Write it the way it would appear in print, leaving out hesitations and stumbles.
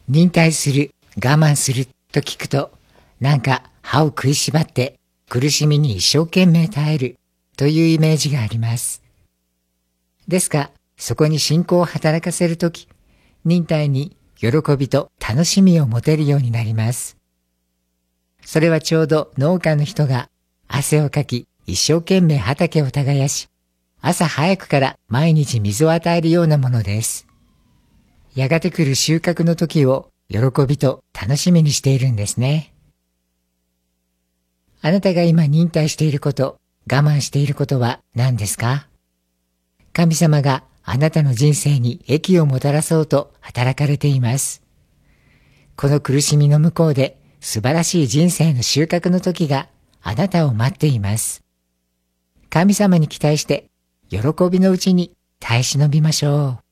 忍耐する、我慢すると聞くと、なんか歯を食いしばって苦しみに一生懸命耐えるというイメージがあります。ですが、そこに信仰を働かせるとき、忍耐に喜びと楽しみを持てるようになります。それはちょうど農家の人が汗をかき一生懸命畑を耕し、朝早くから毎日水を与えるようなものです。やがて来る収穫の時を喜びと楽しみにしているんですね。あなたが今忍耐していること、我慢していることは何ですか？神様があなたの人生に益をもたらそうと働かれています。この苦しみの向こうで素晴らしい人生の収穫の時があなたを待っています。神様に期待して喜びのうちに耐え忍びましょう。